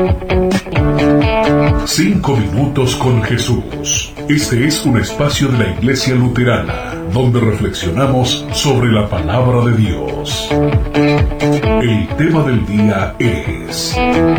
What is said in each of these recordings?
5 minutos con Jesús. Este es un espacio de la Iglesia Luterana, donde reflexionamos sobre la palabra de Dios. El tema del día es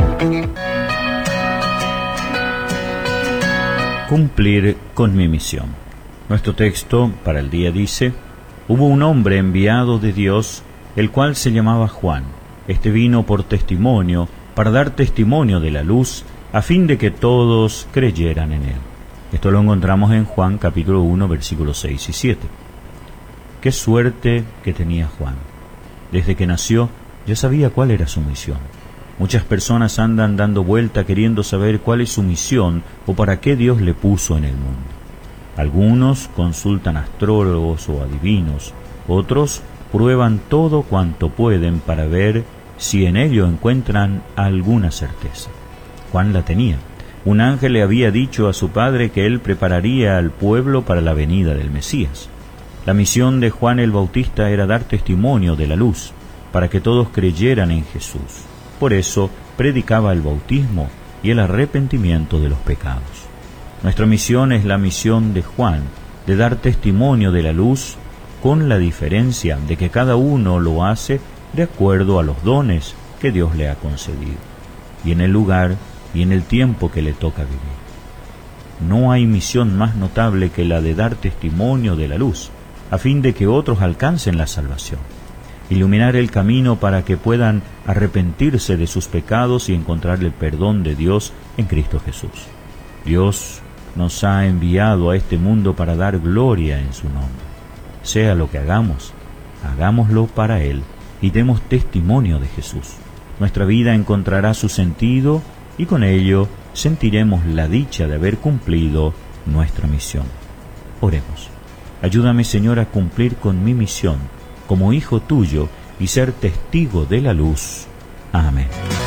cumplir con mi misión. Nuestro texto para el día dice: hubo un hombre enviado de Dios, el cual se llamaba Juan. Este vino por testimonio, para dar testimonio de la luz, a fin de que todos creyeran en él. Esto lo encontramos en Juan capítulo 1, versículos 6 y 7. Qué suerte que tenía Juan. Desde que nació ya sabía cuál era su misión. Muchas personas andan dando vuelta queriendo saber cuál es su misión o para qué Dios le puso en el mundo. Algunos consultan astrólogos o adivinos, otros prueban todo cuanto pueden para ver si en ello encuentran alguna certeza. Juan la tenía. Un ángel le había dicho a su padre que él prepararía al pueblo para la venida del Mesías. La misión de Juan el Bautista era dar testimonio de la luz, para que todos creyeran en Jesús. Por eso predicaba el bautismo y el arrepentimiento de los pecados. Nuestra misión es la misión de Juan, de dar testimonio de la luz, con la diferencia de que cada uno lo hace de acuerdo a los dones que Dios le ha concedido, y en el lugar y en el tiempo que le toca vivir. No hay misión más notable que la de dar testimonio de la luz, a fin de que otros alcancen la salvación, iluminar el camino para que puedan arrepentirse de sus pecados y encontrar el perdón de Dios en Cristo Jesús. Dios nos ha enviado a este mundo para dar gloria en su nombre. Sea lo que hagamos, hagámoslo para Él y demos testimonio de Jesús. Nuestra vida encontrará su sentido y con ello sentiremos la dicha de haber cumplido nuestra misión. Oremos. Ayúdame, Señor, a cumplir con mi misión como hijo tuyo y ser testigo de la luz. Amén.